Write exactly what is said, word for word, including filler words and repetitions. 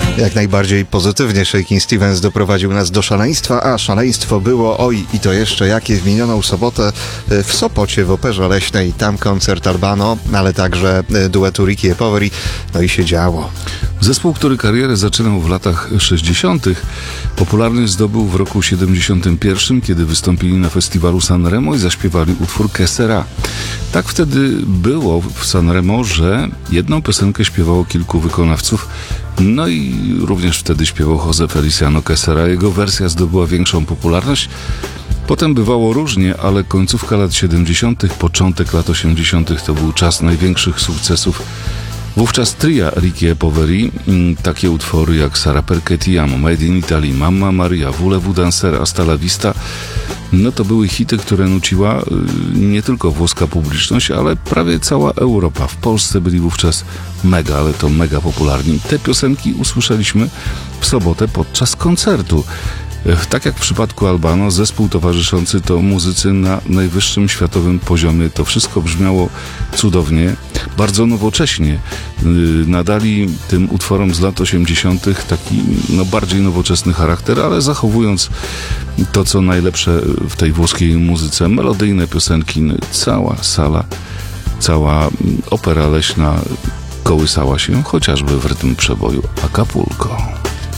Jak najbardziej pozytywnie Shakin' Stevens doprowadził nas do szaleństwa, a szaleństwo było, oj, i to jeszcze jakie, w minioną sobotę w Sopocie w Operze Leśnej. Tam koncert Albano, ale także duetu Ricky e Poveri. No i się działo. Zespół, który karierę zaczynał w latach sześćdziesiątych, popularność zdobył w roku siedemdziesiątym pierwszym, kiedy wystąpili na festiwalu Sanremo i zaśpiewali utwór Que Sera. Tak wtedy było w Sanremo, że jedną piosenkę śpiewało kilku wykonawców, no i również wtedy śpiewał José Feliciano Que Sera. Jego wersja zdobyła większą popularność. Potem bywało różnie, ale końcówka lat siedemdziesiątych, początek lat osiemdziesiątych to był czas największych sukcesów. Wówczas tria Ricky e Poveri, takie utwory jak Sara Perché Ti Amo, Made in Italy, Mamma Maria, Voulez-vous danser, Hasta la vista, no to były hity, które nuciła nie tylko włoska publiczność, ale prawie cała Europa. W Polsce byli wówczas mega, ale to mega popularni. Te piosenki usłyszeliśmy w sobotę podczas koncertu. Tak jak w przypadku Albano, zespół towarzyszący to muzycy na najwyższym światowym poziomie. To wszystko brzmiało cudownie, bardzo nowocześnie. Nadali tym utworom z lat osiemdziesiątych taki no, bardziej nowoczesny charakter, ale zachowując to, co najlepsze w tej włoskiej muzyce. Melodyjne piosenki, no, cała sala, cała Opera Leśna kołysała się chociażby w rytm przeboju Acapulco.